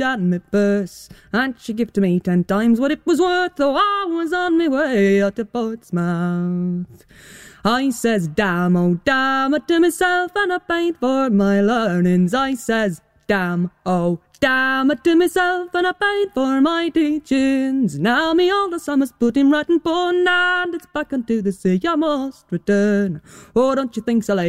done me verse, and she give to me 10 times what it was worth, though I was on me way out to Portsmouth. I says, damn, oh damn it to myself, and I paid for my learnings. I says, damn, oh damn it to myself, and I paid for my teachings. Now me all the summer's put in right and bone, and it's back unto the sea I must return. Oh, don't you think so, lady?